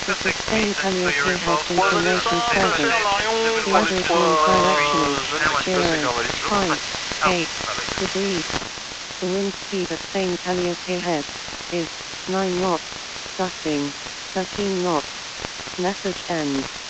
The sustained Calliope has information present. The average wind direction is 0.8 degrees. The wind speed at same Calliope head is 9 knots, gusting 13 knots. Message ends.